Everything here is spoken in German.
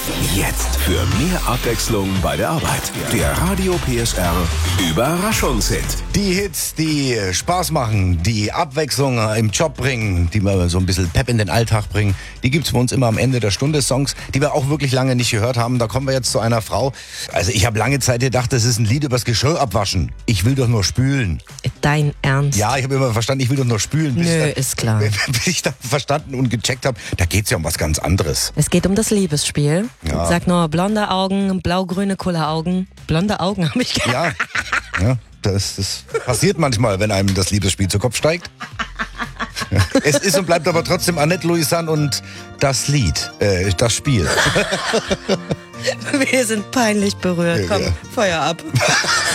Jetzt für mehr Abwechslung bei der Arbeit. Der Radio PSR Überraschungshit. Die Hits, die Spaß machen, die Abwechslung im Job bringen, die mal so ein bisschen Pep in den Alltag bringen, die gibt's bei uns immer am Ende der Stunde. Songs, die wir auch wirklich lange nicht gehört haben. Da kommen wir jetzt zu einer Frau. Also ich habe lange Zeit gedacht, das ist ein Lied übers Geschirr abwaschen. Ich will doch nur spülen. Dein Ernst? Ja, ich habe immer verstanden, ich will doch nur spülen. Ist klar. Bis ich dann verstanden und gecheckt habe, da geht's ja um was ganz anderes. Es geht um das Liebesspiel. Ja. Sag nur blonde Augen, blau-grüne Kulleraugen. Blonde Augen habe ich gehabt. Ja, das passiert manchmal, wenn einem das Liebesspiel zu Kopf steigt. Es ist und bleibt aber trotzdem Annette Louisanne und das Lied, das Spiel. Wir sind peinlich berührt. Komm, Ja. Feuer ab.